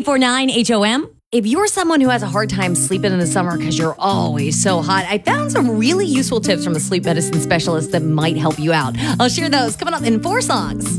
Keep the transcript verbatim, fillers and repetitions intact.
four nine H O M. If you're someone who has a hard time sleeping in the summer because you're always so hot, I found some really useful tips from a sleep medicine specialist that might help you out. I'll share those coming up in four songs.